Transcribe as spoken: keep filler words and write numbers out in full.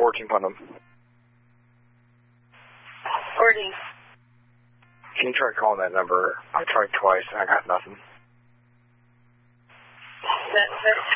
fourteen Putnam. forty. Can you try calling that number? I tried twice and I got nothing. That, that's